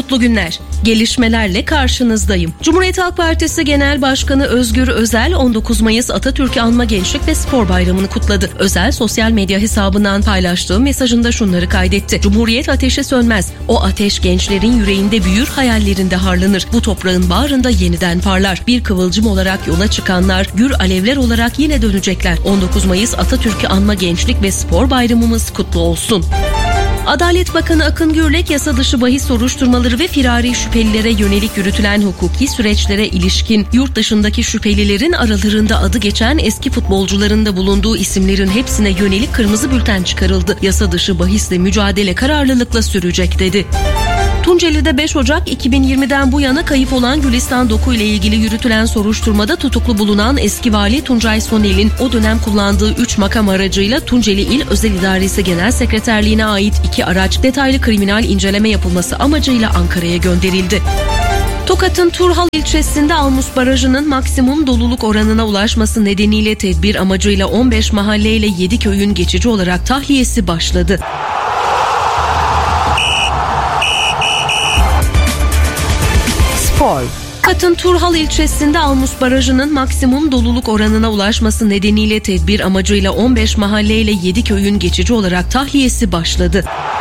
Mutlu günler. Gelişmelerle karşınızdayım. Cumhuriyet Halk Partisi Genel Başkanı Özgür Özel 19 Mayıs Atatürk'ü Anma Gençlik ve Spor Bayramı'nı kutladı. Özel sosyal medya hesabından paylaştığı mesajında şunları kaydetti. Cumhuriyet ateşi sönmez. O ateş gençlerin yüreğinde büyür, hayallerinde harlanır. Bu toprağın bağrında yeniden parlar. Bir kıvılcım olarak yola çıkanlar, gür alevler olarak yine dönecekler. 19 Mayıs Atatürk'ü Anma Gençlik ve Spor Bayramımız kutlu olsun. Adalet Bakanı Akın Gürlek, yasa dışı bahis soruşturmaları ve firari şüphelilere yönelik yürütülen hukuki süreçlere ilişkin yurt dışındaki şüphelilerin aralarında adı geçen eski futbolcuların da bulunduğu isimlerin hepsine yönelik kırmızı bülten çıkarıldı. Yasa dışı bahisle mücadele kararlılıkla sürecek dedi. Tunceli'de 5 Ocak 2020'den bu yana kayıp olan Gülistan Doku ile ilgili yürütülen soruşturmada tutuklu bulunan eski vali Tuncay Sonel'in o dönem kullandığı 3 makam aracıyla Tunceli İl Özel İdaresi Genel Sekreterliğine ait 2 araç detaylı kriminal inceleme yapılması amacıyla Ankara'ya gönderildi. Tokat'ın Turhal ilçesinde Almus Barajı'nın maksimum doluluk oranına ulaşması nedeniyle tedbir amacıyla 15 mahalle ile 7 köyün geçici olarak tahliyesi başladı. Tokat'ın Turhal ilçesinde Almus Barajı'nın maksimum doluluk oranına ulaşması nedeniyle tedbir amacıyla 15 mahalle ile 7 köyün geçici olarak tahliyesi başladı.